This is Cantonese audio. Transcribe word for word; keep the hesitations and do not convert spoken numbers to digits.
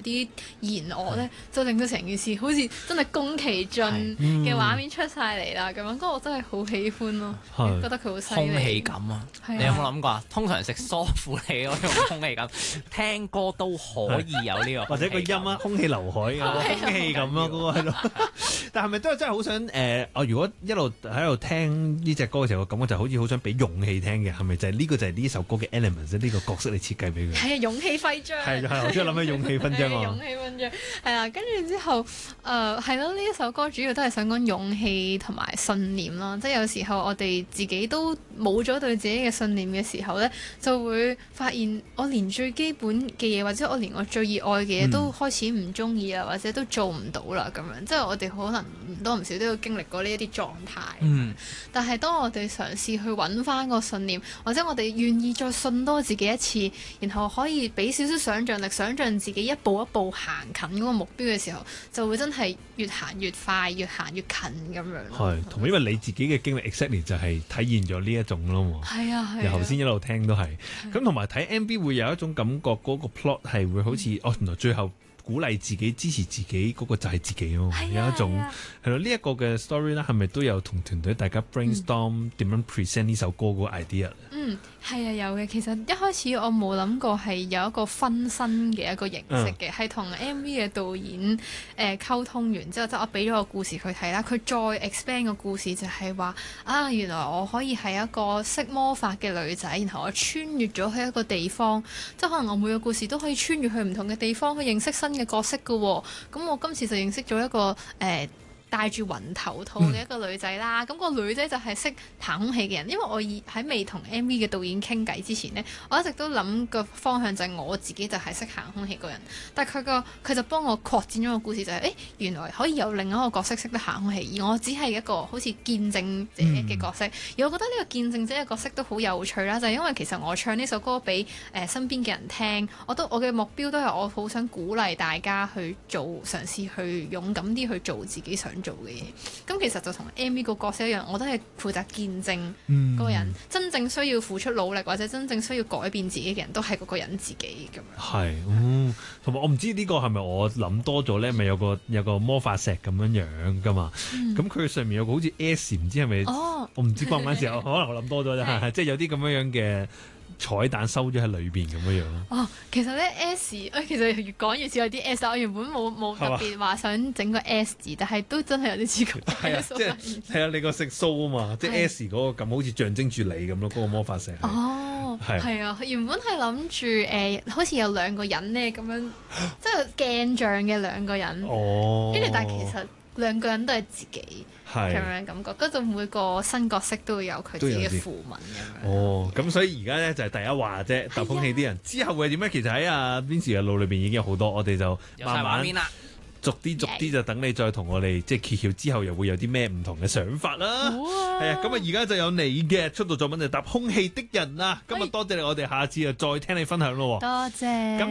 啲弦樂咧，就令到成件事好似真係宮崎駿嘅畫面出晒嚟啦咁樣。嗰個我真係好喜歡咯，覺得佢好犀利。 空氣感啊！你有冇諗過啊？通常食梳乎你嗰種空氣感，聽歌都可以有呢個， 或者個音啊，空氣劉海啊，空氣咁咯，嗰個係咯。但係咪都係真係好想誒？我如果一路喺度聽呢隻歌嘅時候，個感覺就好似好想俾勇氣聽嘅，係咪就係呢個就係呢首歌嘅 elements 呢個角色你設計俾佢？ 係啊，勇氣徽章。 係係，我中意諗起勇氣勳章啊！ 勇氣勳章係啊，跟住之後誒係咯，呢一首歌主要都係想講勇氣同埋信念啦。即係有時候我哋自己都冇咗對自己嘅信念嘅時候咧，就會發現我連最基本嘅嘢，或者我連我最熱愛嘅嘢都開始唔中意啦，或者都做唔到啦咁樣。即係我哋可能唔多唔少都要經歷過呢一啲狀態。 嗯， 但係當我哋嘗試去揾翻個信念，或者我哋願意再信多自己一次，然後可以俾少少想像力，想像自己一步一步行近嗰個目標嘅時候，就會真係越行越快，越行越近咁樣。 係，同埋因為你自己嘅經歷 exactly 就係體現咗呢一種咯嘛。 係啊係。 由頭先一路聽都係，咁同埋睇 M V 會有一種感覺，嗰、那個 plot 係會好似、嗯、哦，原來最後鼓勵自己、支持自己嗰、那個就係自己咯， 啊、 有一種係咯。呢一、這個嘅 story 咧，係咪都有同團隊大家 brainstorm 點、嗯、樣 present 呢首歌嗰個 idea？ 嗯，係啊，有嘅。其實一開始我冇諗過係有一個分身嘅一個形式嘅，係同、嗯、M V 嘅導演誒、呃、溝通完之後，即係我俾咗個故事佢睇啦。佢再 expand 個故事就係話啊，原來我可以係一個識魔法嘅女仔，然後我穿越咗去一個地方，即係可能我每個故事都可以穿越去唔同嘅地方去認識新嘅角色㗎喎。咁我今次就認識咗一個誒、呃戴住雲頭套嘅一個女仔啦，咁、嗯、個女仔就係識彈空氣嘅人。因為我以喺未同 M V 嘅導演傾偈之前呢，我一直都諗個方向就係我自己就係識行空氣個人，但係佢個佢就幫我擴展咗個故事，就係、是、誒原來可以有另一個角色識得行空氣，而我只係一個好似見證者嘅角色。嗯、而我覺得呢個見證者嘅角色都好有趣啦，就係、是、因為其實我唱呢首歌俾誒、呃、身邊嘅人聽，我都我嘅目標都係我好想鼓勵大家去做，嘗試去勇敢啲去做自己想做嘅嘢。咁其實就同 M V 個角色一樣，我都係負責見證嗰個人、嗯、真正需要付出努力或者真正需要改變自己嘅人都係嗰個人自己咁樣。係， 嗯，同埋我唔知呢個係咪我諗多咗咧？咪有個有個魔法石咁樣樣噶嘛？咁佢、嗯、上面有個好似 S， 唔知係咪？哦，我唔知關唔關事，可能我諗多咗啫，即係有啲咁樣樣嘅彩蛋收咗喺裏邊咁樣樣咯。 哦，其實咧 S， 誒其實越講越似有啲 S， 我原本冇冇特別話想整個 S 字，但係都真係有啲似咁。 係啊，即係係啊，你個食蘇啊嘛，即係 S 嗰個咁好似象徵住你咁咯，嗰個魔法石。 哦，係啊，原本係諗住誒，好似有兩個人咧咁樣，即係鏡像嘅兩個人。哦，跟住但係其實兩個人都係自己。咁樣感覺，跟住每個新角色都會有佢自己嘅符文咁樣。哦， 咁所以而家咧就係第一話啫，搭風氣啲人之後會係點咧？其實喺阿 Vincent 嘅腦裏邊已經有好多，我哋就慢慢逐啲逐啲就等你再同我哋即係揭曉之後，又會有啲咩唔同嘅想法啦。係啊，咁啊而家就有你嘅出道作品就搭空氣的人啦。今日多謝你，我哋下次啊再聽你分享咯。 多謝。